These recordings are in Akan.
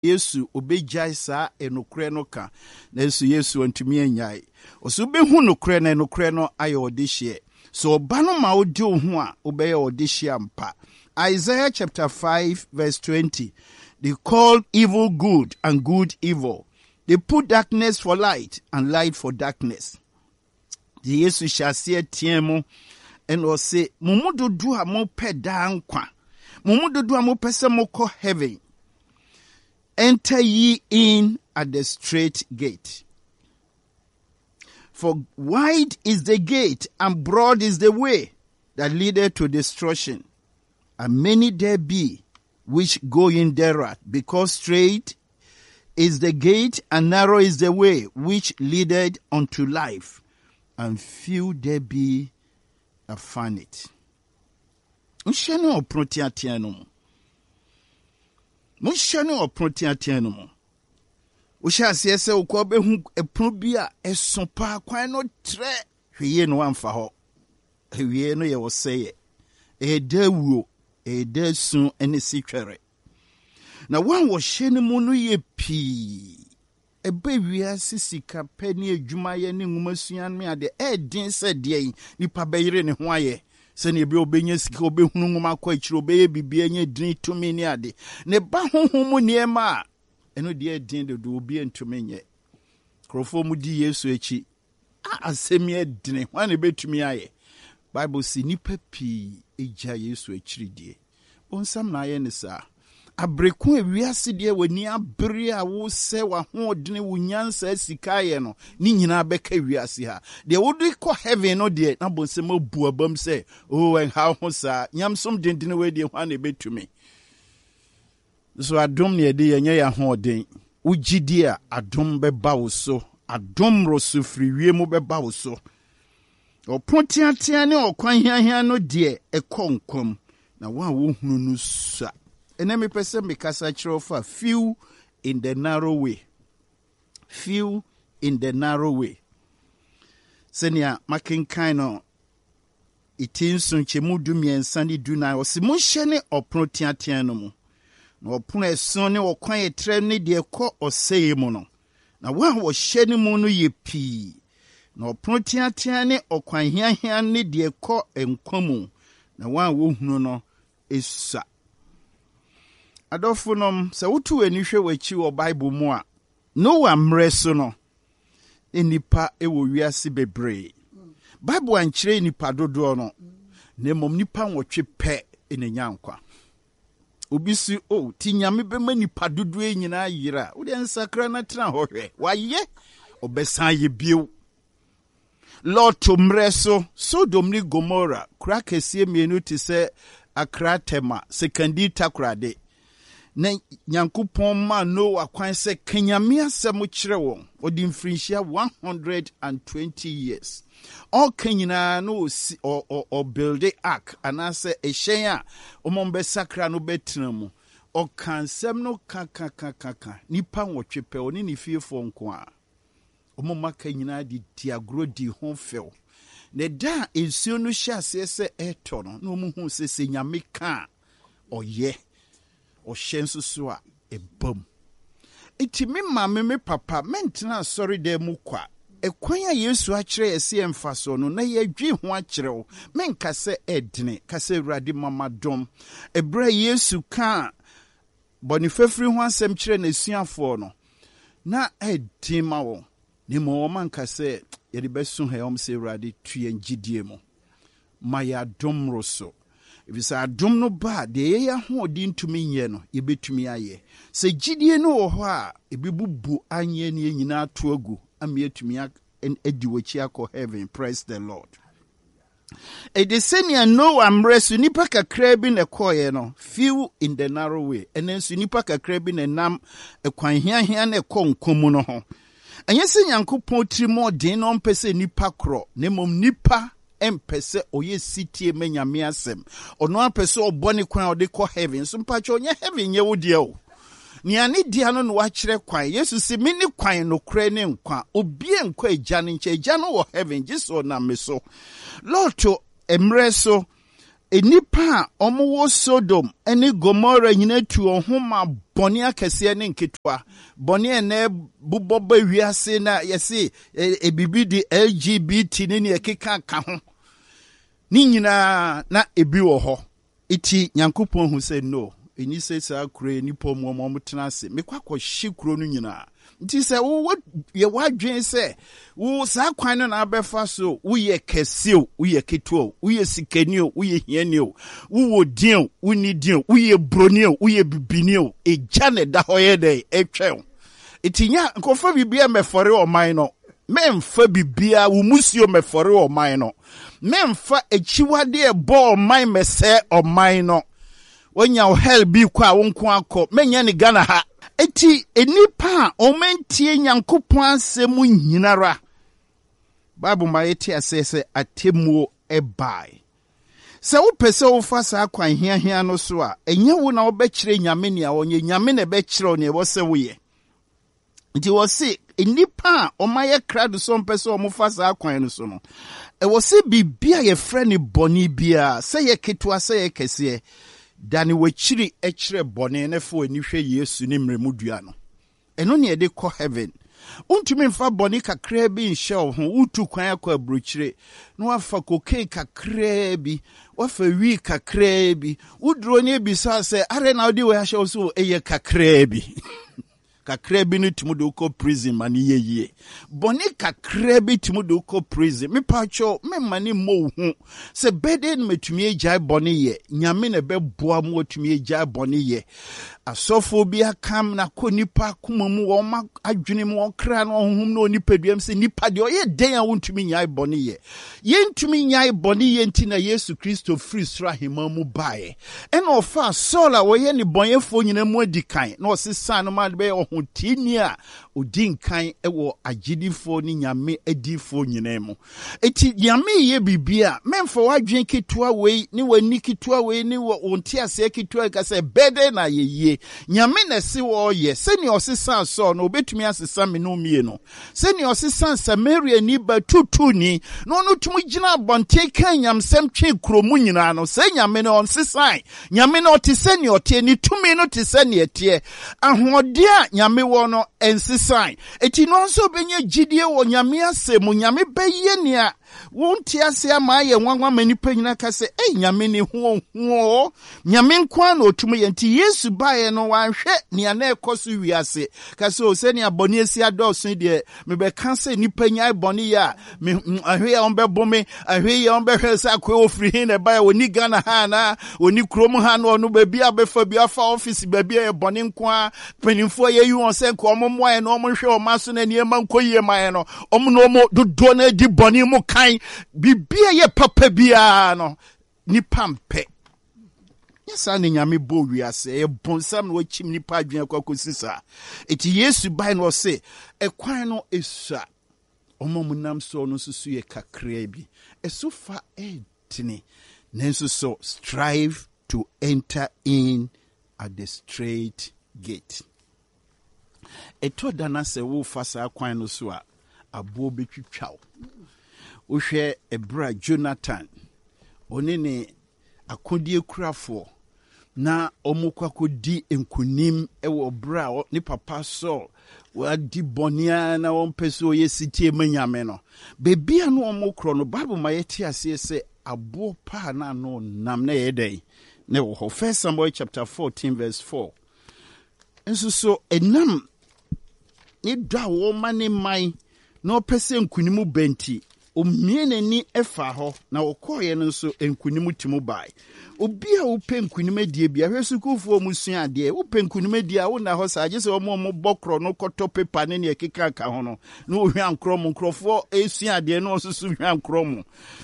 Yesu obejai saa enokre no ka na Yesu antumi anyai oso behu nokre na enokre no aye odehye so oba no ma odi ho a obeye odehye ampa. Isaiah chapter 5 verse 20, they called evil good and good evil. They put darkness for light and light for darkness. The Yesu shall see tiemo and or say mumudu do a mo peda nkwa mumudu do a mo pese mo ko heaven. Enter ye in at the straight gate. For wide is the gate and broad is the way that leadeth to destruction, and many there be which go in thereat, because straight is the gate and narrow is the way which leadeth unto life, and few there be that find it. Unshano protiatianum. Mushano protiatianum. Usha siese ukobe hu eprobia esompa kwan no tre hwie no amfa ho. Hwie no ye wo seye. Edawuo, edasun ene sitwere. Na wan wo hye ne mu no ye pii. Ebe wia sisika pani adwuma ye ne nwumasuan me ade edin se de nipa beyire ne ho aye. Se ne ebe obenya sika obehunu nwuma akwa akiro obeye bibia nya din tumi ne ade. Ne ba honhom niema eno de din de do obi entumi nye. Krofo mu di Yesu echi. Asemi edine wan e betumi aye. Bible si nipa pi eja Yesu echiri die. Onsam na aye ne sa. Abreku ewiase de wani abere a wo se wa ho odene wo nyansa sika ye no ni nyina beka wiase ha de wo de ko heaven no de na bonsem abu abam se oh en ha ho sa nyamsom dendene we de hwa na betumi so adom ne de yenye ya ho oden ugidi a adom beba wo so adom roso friwie mu beba wo so opontiatia ne okwan hiahia no de ekonkom na wa wo hunu no sa. Enemy person because I for few in the narrow way. Few in the narrow way. Senia making kind of itin sunche mudu miensani duna osimushene oprotiatianomu. No opune sone okwan etrene de ko oseye mu no. Na wan wo hyene mu no ye pii. Na oprotiatiane okwan hiahia ne de ko enkwamu. Na wan wo hunu no esa. Adofunom se wotu anihwe wachi wo Bible mu a no amreso no enipa ewo wiase bebre Bible ankyere nipa dodo no na mom nipa nwotwe pe enenyankwa obi o tinyame bema nipa dodo enyina yira wo de nsakra na tena hohwe waye obesan ye bio Lord mreso Sodom ni Gomora kura kese mienu ti se Akra Tema sekandi takrade na Nyankopon ma Noah kwan se kenyame asem kire won odi mfrinhia 120 years all kenyina no o build the ark anase ehyen a omombe sakra no betina mu o kansem no kaka nipa nwotwepe oni ni fiefo nko a omoma kenyina di diagro di honfew ne da ensuo no hye ase se eto no na omuhu se nyame ka oye o shensu so a ebam itimi mame me papa mentina sorry de mu kwa ekwan ya Yesu a kire ese emfaso no na ye dwi ho a kire wo menka se edine ka se Awurade mama dom ebra Yesu ka bonifefri ho asem kire na suafo no na edin ma wo ni mo manka se ye de besu he om se Awurade tue ngidie mu ma ya dom roso. If it's a dum no bad, the air ho din to me yeno, ye betumi aye. Se gidie no oha, e bibubu anye ni nyina tuagu, amye tumi en ediwachi akọ heaven. Praise the Lord. E de senia no amresu nipa kakra bi na koye no, few in the narrow way. Enensu nipa kakra bi na nam ekwan hiahia na konkomu no ho. Anye se Nyankopon trimo den no mpese nipa kro, ne mom nipa empese oye sitie menyame asem ono apese obone kwan ode ko heaven so mpacho onye heaven ye wodie o ni ani dia no wa kire kwan Yesu si mini kwan no kre ne nkwa obie nkwa eja ne nche eja no wo heaven jiso na meso Lord to emre so enipa omo Sodom ene Gomorrah nyina tu ohoma bone akese ne nketwa bone ene buboba wiase na yesi ebibi di LGBT ne ekeka ka ho ni nyina na ebi wo ho iti Nyankopɔn hu say no eni say sa kure nipa mu omo tena se mekwa hye kuro no nyina nti se wo ye wadwen se wo sa kwan no na abefa so wo ye keseo wo ye keto wo ye sikanio wo ye hianio wo wodin wo ni din wo ye bronio wo ye bibinio eja ne da hoye de etwe itinya nkofa bibia mefore o man no memfa bibia wo musio mefore o man no memfa echiwade e bo o man mese o man no wonya hell bi kwa wo nko akọ menya ne Ghana ha eti enipa omentie Nyankopɔn asɛm nyinara Bible ma yeti asese atemuo ebai se wo pese wo fa sa kwan hia no so a enye wo na wo be kire nyame ne a wonye nyame na be kire wo ne wo se wo ye nti wo se enipa omaye krado so mpese wo mo fa sa kwan no so no e wo se bibia ye frɛ ne boni bia se ye ketua se ye kese dani wachiri echire bone ne fo ani hwe Yesu ne mremudua no eno ne de kɔ heaven untumi mfa bone kakra bi nhye ho utu kwan akɔ abrochire no afa cocaine kakra bi wafa wi kakra bi udro ne bi sa se are na odi we ahye so eye kakra bi kakra bi no timo do ko prison mani yeye bone kakra bi timo do ko prison me pacho me mani mo hu se bede no metumi agya bone ye nyame na be boa mo tumi agya bone ye asofo bi akam na ko nipa kuma mu wo ma adwene mu okra no honhum na onipaduam se nipa de oye den a wontumi nyai bone ye ye ntumi nyai bone ye nti na Yesu Kristo free sra hema mu bae ena ofa sola wo ye ne bonyefo nyina mu adikan na osesa no ma be ohotini a odinkan ewo agidifo ni nyame adifo nyina mu eti nyame ye bibia memfo wadwen ketua wei ni wani ketua wei ni wonti ase ketua ka se bede na ye nyame na si wo ye seni osesa so no obetumi asesa me no mie no seni osesa Samaria ni batutu ni no no tumu gina bonte kan nyamsem twe kromu nyina no se nyame no onsesa nyame no te seni ote ni tumi no te seni etie ahode a nyame wo no ensesa eti no nso benye gidie wo nyame asemu nyame beye ne a wonti ase ama ye nwanwa manipa nyina ka se nyame ne ho nyame nkwa na otumu ye nti Yesu bae no wanhwe ne ana ekoso wiase ka se o se ne abone esi adoso de me be kan se nipa nya bone ya me ahwe ya ombe bome ahwe ya ombe hwese akwa ofri hin na bae oni Ghana ha na oni krom ha no no baby abefa bi afa office baby e bone nkwa penimfo ye yi won se nko ommo ye no omhwe o maso na niema nkoyie man no omno mo dodo na di bone mu kan bibia ye papa bia no nipa mpe yesa ne nyame bo wiase e bonsam no chim nipa adwen kwakosisa eti Yesu bai no se ekwan no esua omomunam so no susu ye kakra bi esofa etini nenso so strive to enter in at the straight gate eto dana se wo fasa kwan no so a abo betwitwaw uhwe ebra Jonathan onene akodie kurafo na omukwakodi enkunim ewo bra ni papa so wadi bonia na wonpeso ye sitie manyame no bebia no omukro no Bible ma yeti ase se abo pa na no nam na yedai ne wo 1 Samuel chapter 14 verse 4 enso so enam ni dwa wo mane mai no pese nkunimu benti omiene ni efa ho na okoye no so enkunimu timu bai obi a upe nkunime die bia hwesukufo musua ade upe nkunime die a wo na ho saje se omo bokro no koto paper ne ne ekeka ka ho no no hwa nkrom nkrofo esua ade no osusu hwa nkrom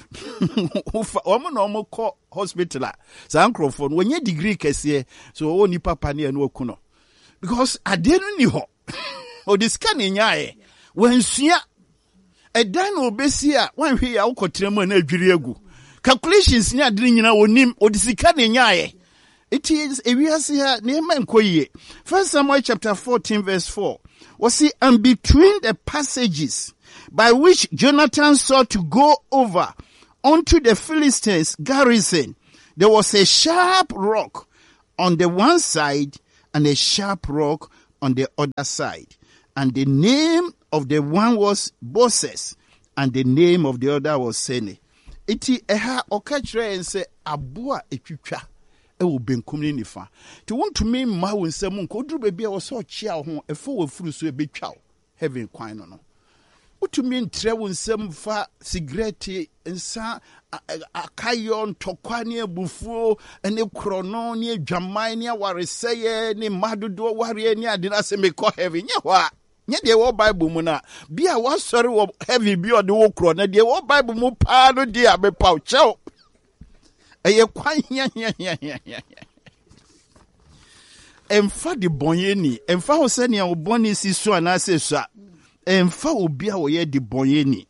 ufa omo na omo ko hospital sa nkrofo no wenye degree kese so wo ni papa ne no okuno because ade no ni ho o diska ne nyaaye wensua edan obesi a wanhwe ya ukotremu na adwiri agu calculations ni adini nyina wonim odisika ne nyaaye it is ewiase ha ne ma nkoyie 1 Samuel chapter 14 verse 4 was see and between the passages by which Jonathan sought to go over unto the Philistines garrison There was a sharp rock on the one side and a sharp rock on the other side. And the name of the one was Boses, and the name of the other was Sene. Iti eha okachre ense aboa etwitwa ewo benkum ni nifa. Ti wontumi ma wo nsam nko oduru bebia wo so chia ho efo wo furu so ebetwa heaven kwan no. Utumi ntre wo nsam fa cigarette nsa akayo ntokwa ne abufuo ne krono ne adwaman ne awareseye ne madodo ware ne ade na se mekọ heaven nye ho a nye de wo Bible mu na bia wo sori wo heaven bi ode wo kro na de wo Bible mu pa no de abepaw chew eye kwan ya emfa de bonyeni emfa ho se ne wo boni si so na se so emfa obi a wo ye de bonyeni.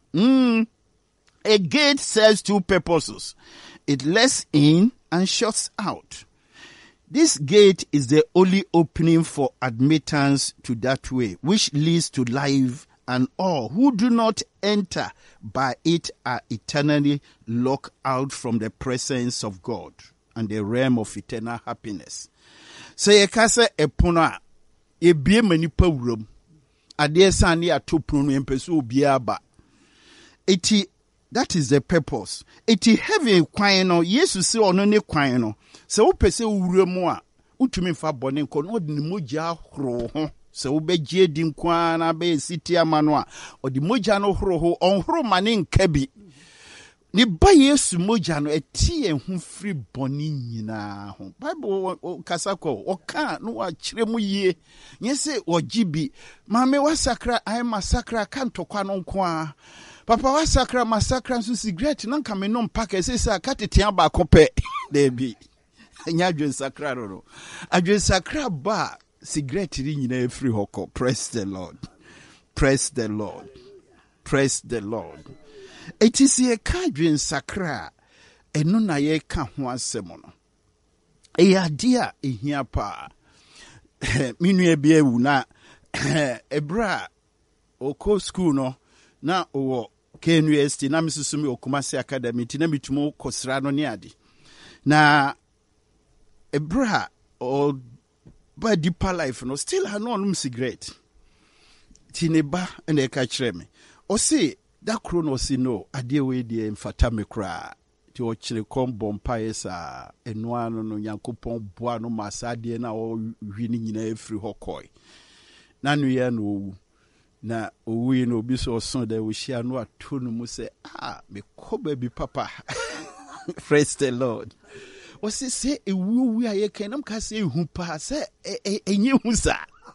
A gate serves two purposes. It lets in and shuts out. This gate is the only opening for admittance to that way, which leads to life, and all who do not enter by it are eternally locked out from the presence of God and the realm of eternal happiness. So ye kase epona ye bie manipa wuram ade san ne atopunu no empeso obi aba eti. That is the purpose. Iti heaven kwan no Yesu se ono ne kwan no. Se wo pese wura mu a utumi fa bone nko no de mogya horo ho. Se wo begye di nkwa na be siti amano a odi mogya no horo ho onhoro mane nka bi. Ni ba Yesu mogya no eti ehun free bone nyina ho. Bible kasako oka no wa kire mu yie. Nyese ogibi. Mame wasakra ai masakra kan tokwa no nko a. Papa wa sakra masakra nso cigarette na nka me no mpaka sesa katetea ba kope debi nya adwen sakra ro adwen sakra ba cigarette ri nyina efiri hoko. Praise the Lord, praise the Lord, praise the Lord. It is a adwen sakra eno na ye ka ho asem no e adia ehia pa minu e bia wu na ebra oko school no na owo KNUST na misusumi Okumasi Academy tina mitumo kosra no ne ade na ebra o ba deeper life no still ha no onum cigarette tineba na ka kire me o se da kro no si no ade we de mfata me kra ti o kire kombo mpaesa eno ano no Yankopon boa no masade na o hwi ni nyina efiri hokoi na nu ye no owu na owi no obi so son da we share no atonu mu say me ko baby papa. Praise the Lord. O say ewu a ye kenam ka say hu pa say enye hu sa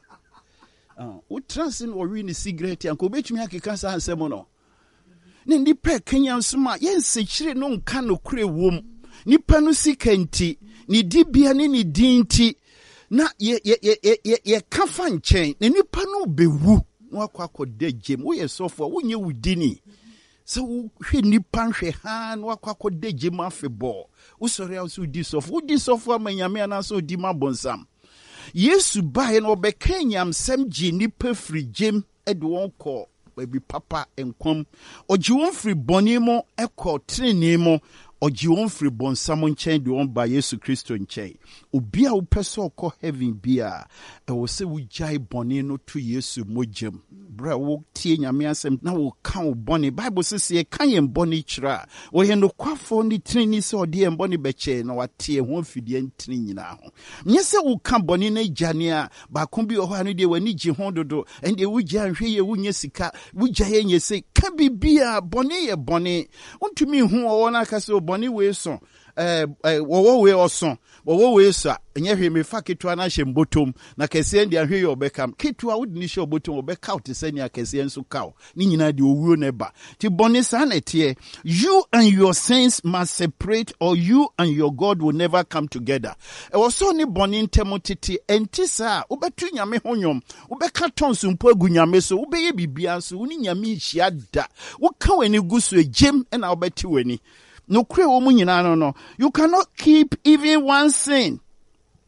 o transin o wi ni cigarette an ko betumi akeka sa ansem no ne ndi pe Kenya nsoma ye nsechire no nka no kure wom nipa no sikanti ni dibia ne ni dinti na ye kafa nchen ne nipa no bewu wakwa dejem wo ye sofo wo nye wudini se wo hwe nipa hwe ha no wakwa dejem afebo wo sori aso di sofo amanyame anaso di mabonsam Yesu bae no be Kenyam sem ji nipa firi jem ede won ko baby papa enkom oji won firi boni mo ekọ treni mo oji won firi bonsam nchen de won ba Yesu Kristo nchen obi a wo pese okọ heaven bia e wo se wo jai boni no to Yesu mojem bra wo tie nyame asem na wo kan wo boni Bible se kan yen boni kira wo ye no kwafo ni treni se ode yen boni beche na watie ho afidie ntini nyina ho nye se wo kan boni na jane a ba kon bi ho anu de wani ji ho dodo ende wo gya hwe ye wo nya sika wo gya ye nye se ka bibia boni ye boni untumi hu wo na ka se boni we so wo we oso wo we so enye hwe me fa ketwa na hye mbotom na kese ndi ahwe ye obekam ketwa wo ni hye obotom obeka te se ni akese enso kaw ni nyina de owuo ne ba ti boni sa na tie you and your sins must separate or you and your God will never come together e wo so ni boni ntemo tete enti sa obetu nyame honyom obeka tonso mpo agu nyame so obeye bibia so uni nyame hia da wo ka wani guso ejem na obeti wani no kure wo mu nyina no you cannot keep even one sin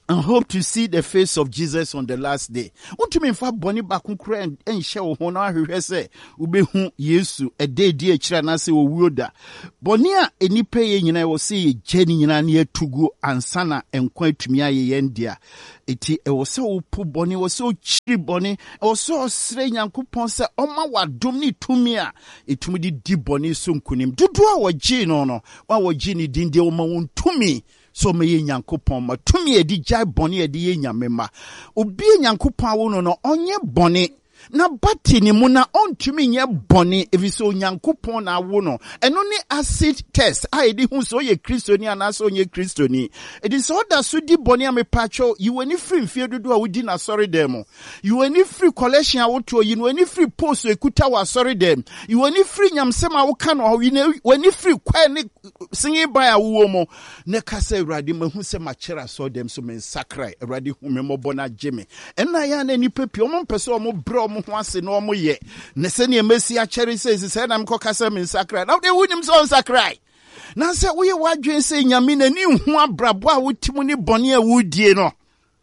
and hope to see the face of Jesus on the last day. Want to mean for Bonnie Bakunkra and show Hona who say, Ubehu Yesu, a day dear Chiranasi or Woda. Bonia, any pay in I will see Jenny near Tugu and Sana and quite to me, Yendia. It was so poor Bonnie was so cheap Bonnie, or so strange and coupon say, oh my, what dummy to me. It to me deep Bonnie soon kunim. Do our Jane or no, what was Jenny didn't do my own to me. So me Yankupon ma to me edi jai boni edi nyamema obi Yankupon wo no onye boni na bati ni mu na ontumi nye boni eviso Yankupon na wo no eno ni acid test a edi hu so ye kristoni anaso onye kristoni edi so da so di boni amepacho you weni free mfie dodo a wodi na sorry dem you weni free collection a woto you weni free post ekuta wa sorry dem you weni free nyamsema wo ka no weni free kwa ni singi ba wo mo ne kasa Awurade mahu se ma kira so dem so men sakrai Awurade hu me mobo na jeme ena ya na nipa pi omo mpese omo bro omo ho ase no omo ye ne se ne mesi a kire se na mko kasa men sakrai na de wunim so sakrai na se wo ye wadwen se nyame na ni hu abrabo a wotimu ni bone a wudie no.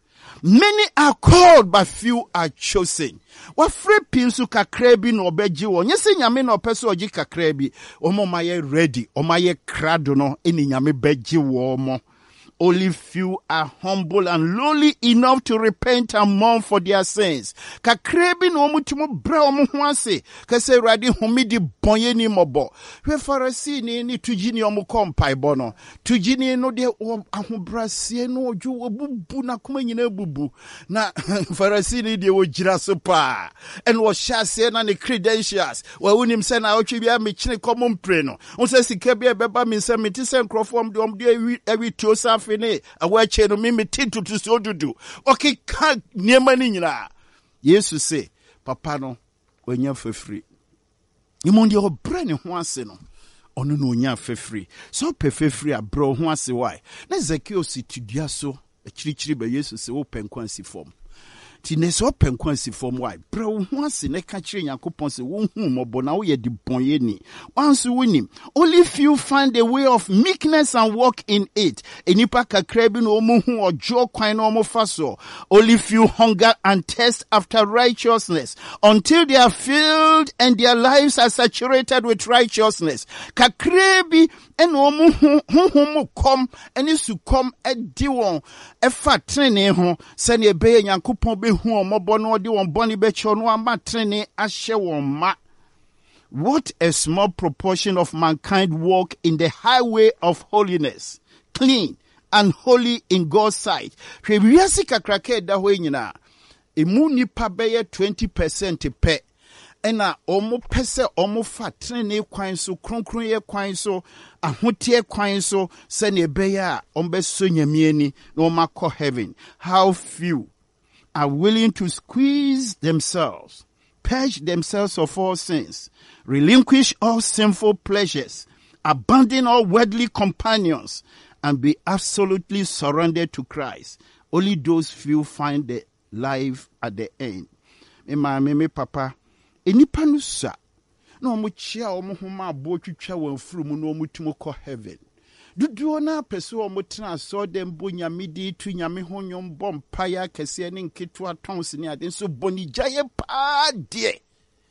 Many are called, but few are chosen. What free pinsu kakrebi no beji wo. Nyese nyame no peso oji kakrebi. Omo maye ready. Omaye krado no. Eni nyame beji wo omo. Only few are humble and lowly enough to repent and mourn for their sins. Kakrebi no mutumo bra omo huase. Kase radi humidi bonye ni mobo. We farasi ni tujini omo kompa ibono. Tujini no de ahubrasiye no oju obubu na kuma nyina bubu. Na farasi ni de ojira sopa. And was shase na ni credentials. Wa unim se na ochi bia me chine common pray no. Unse sikebi beba mi se meti se nkrofo de every tiosa fene awache no me tintu to so dudu. Okay, kan niema ni nyina. Yesu say, papa no onya free. Imondi o brand ho ase no. Ono no onya free. So pe free abro ho ase why. Na Ezekiel si tudua so akirichiri ba Yesu say wo penkwansi form. Ti ne so penkwansi form why. Bro ho ase ne ka kire Yakobon say wo hu mobo na wo ye di bonye ni. Wanso winim. Only few find a way of meekness and walk in it. Enipa kakra bi no omo hu ojo kwan no omo faso. Only few hunger and thirst after righteousness until they are filled and their lives are saturated with righteousness. Kakra bi en omo hu kom eni su kom edi won efa trene ho se ne be Yakobon be hu omobo no odi won boni be cho no ama trene ahye won ma. What a small proportion of mankind walk in the highway of holiness, clean and holy in God's sight. Hwewiase kakrake da ho nyina. Emu nipa beye 20% pe. Ena omo pese omo fa trene kwan so kronkron ye kwan so ahotie kwan so se ne beye a ombe so nyame ani na omakọ heaven. How few are willing to squeeze themselves, purge themselves of all sins, relinquish all sinful pleasures, abandon all worldly companions, and be absolutely surrendered to Christ. Only those few find the life at the end. Me papa, enipa no sa na omo chia omo homa abo twitwa wan furu mu na omo tumo kọ heaven. Duduo na pese omo tena so dem bo nyame di tu nyame honyom bom paya kese ne nketo atons ne ade so boni jaye pa de.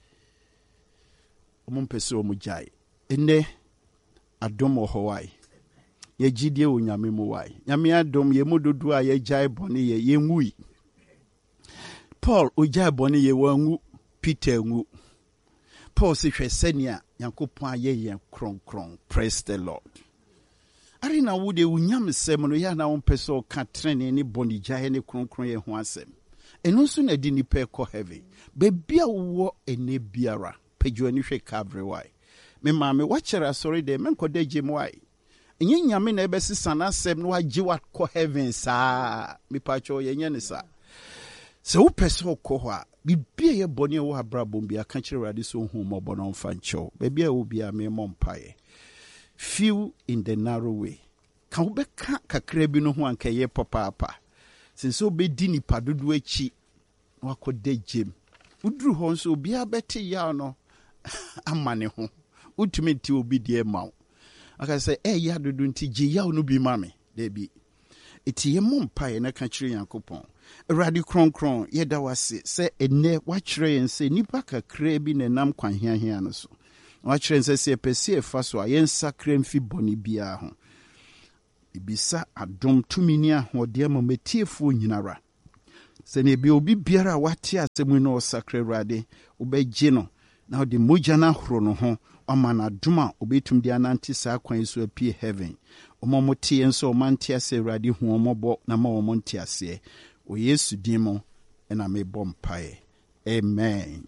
Omo pese omo jaye. Ene adom ohowai. Ye gidie wo nyame mu wai. Nyame adom ye mododu a ye jaye boni ye nwui. Paul o jaye boni ye wangu, Peter ngu. Paul se hwesenia Yakobon aye kron. Praise the Lord. Arina wude unyam sem no ya na wompese o ka trene ni boni jaye ne kronkron ye ho asem. Eno so na di ni pe ko heaven. Be bia wo ene biara pejo ani hwe Calvary why. Me maame wachere sorry de men ko daje mu why. Enye nyame na ebesisa na asem no agi wa ko heaven saa. Me pacho ye nya ne sa. Se wo pese ko ho a bibia ye boni wo abrabom bia ka kire Awurade so hu mobo no mfa ncho. Be bia wo bia me mompae. Few in the narrow way. Kan be ka kakra bi no ho anka ye papa. Since obe di nipa dodo achi wakode jem. Udru ho nso bia beti ya no amane ho. Utumi ti obi die mawo. Aka say ya dodo nti je ya no bi mame. There be. eti ye mompa ye na ka kire Yankopɔn Awurade kronkron ye da wase se enne wa kire yen se nipa kakra bi na nam kwan hiahia no so wa kire nse se pese fa so a yen sakra mfi boni bia ho ibisa adom tumini ahode ma metiefo nyinara se ne bi obi biara wate asemu no sakra Awurade obegye no na de mogya na horo no ho amana duma obetum dia nanti sa kwan so apie heaven omomote enso omanti ase Awurade hu omobo na ma omonti ase o Yesu dimo ena me bompae amen.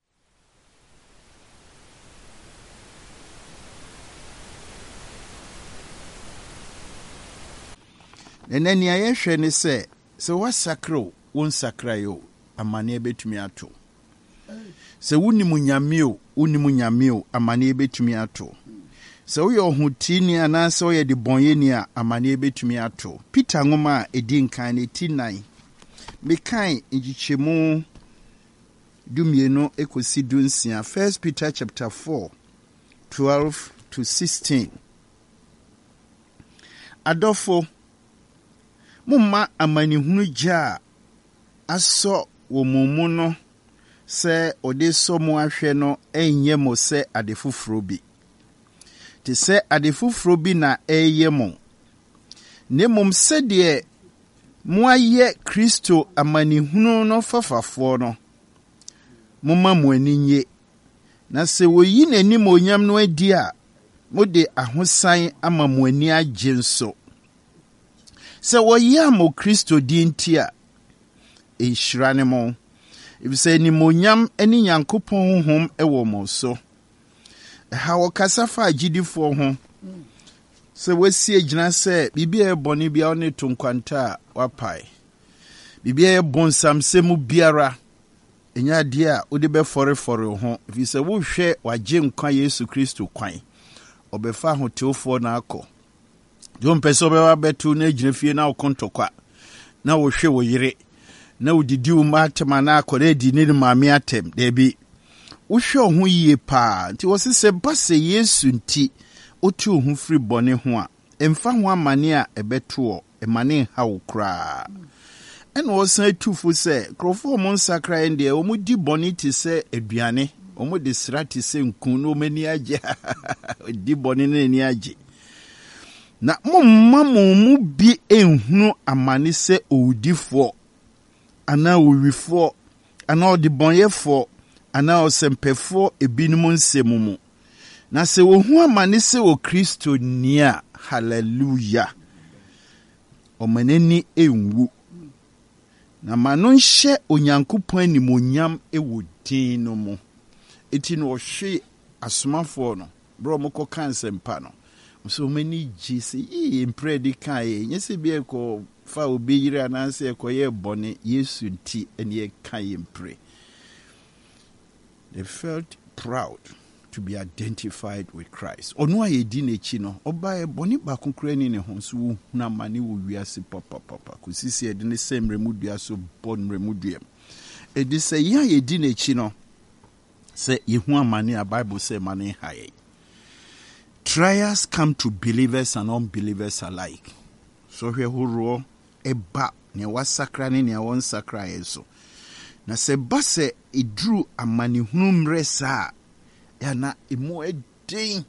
Eneni ayehwe ne se wasakro won sakrayo amane betumi ato se wunimu nyameo amane betumi ato se wo yohutini anase wo ye de bonyeni a amane betumi ato Peter ngoma edi nkan ne tinai mekan ngichemu dumieno ekosi dunsia 1 Peter chapter 4 12 to 16 adofo mumma amani hunu ja aso wo mumu no se ode so mu ahwe no enye mo se adefufuro bi te se adefufuro bi na eye mo ne mum se de mo aye Kristo amani hunu no fafafo no mumma mo aninye na se woyi nanim onyam no adi a mo de ahosan ama mo ani agye nso se woyi amo Kristo di ntia enhyirane mo ibise ni monyam eni Nyankopɔn honhom ewo mo so ha wokasa fa agidifo ho se wasi agina se bibia ebone bia one tonkwanta wapai bibia ebonsam se mu biara enya de a odi be fore ho ibise wo hwe wagye nkwa Yesu Kristo kwan obefa ho teofo na akọ John peso be wa betu na agina fie na okontokwa na wo hwe wo yire na udidi umatema na akore di ni maame atem debi wohwe ho yie pa nti wosese base Yesu nti otu ho firi bone ho a emfa ho amane a ebeto emane ha wo kra ena wosan tufu se krofo mo nsakra ende o mu di bone ti se aduane o mu de srati se nkun no mani agye di bone na ni agye na momma mu bi enhunu amane se owudifo ana owifo ana odibonyefo ana osempefo ebinum nsemu na se wohu amane se wo Kristo nia hallelujah omaneni enwu na manon hye Onyankopɔn animonyam ewo din no mu eti no hwe asomafo no bro moko kansempa no so many jisi impredi kai nyese bi ko fa obi yire ananse ko ye bone Yesu nti ene kai impre. They felt proud to be identified with Christ. Onu aye di nechi no oba e bone ba konkre ni ne ho so na mane wo wiase papa kusisi e de ne same remudua so bon remuduam e de say ya ye di nechi no say yehu amane a Bible say mane haye. Trials come to believers and unbelievers alike. So here huro eba ne wasakra ne won sakra yeso. Na se base idru amani hunu mresa ya na emu edin.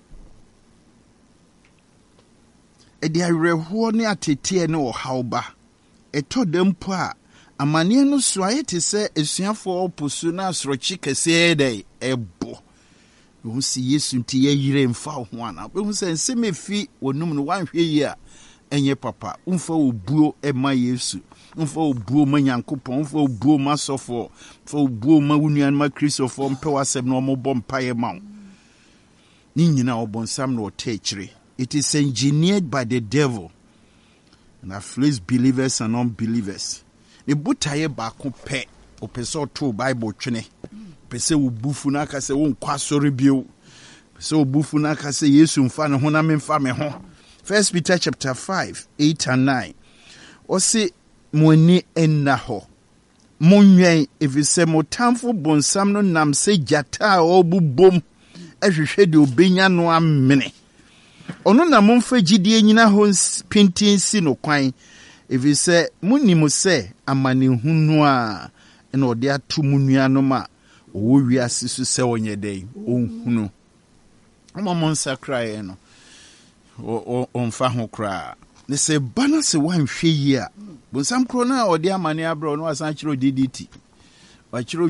Edi areho ne atete ne ohawba. Eto dempo a amani no so ayete se esuafo oposu na asrochi kese dey ebo. Wo si Yesu nti ye yire mfa ho ana wo se nsemefi wonum no wanhwe yi a enye papa umfa obuo ema Yesu umfa obuo ma Nyankopɔn umfa obuo ma sofo umfa obuo ma wunuan ma Kristofo mpe wasem no mo mpaye ma ni nyina obonsam no otechire. It is engineered by the devil and afflicts believers and unbelievers. Ne butaye ba ko pe opeso to Bible twene pese ubufu na kase won kwasori bio pese ubufu na kase Yesu mfa ne ho na memfa me ho. 1 Peter chapter 5 8 and 9 osi moni enna ho monwen evise motamfo bonsam no nam se jata obubom ehwehwe de obenya no amene ono na momfa gidie nyina ho pintin si no kwan If you say, Munimu say, amani hunua, and or dear two munianoma, or we are sister say on your day, oh, no. I'm a monster crying, or on Faho cry. They say, Banner say one she year, but some crona or dear mania bro, no as actually DDT.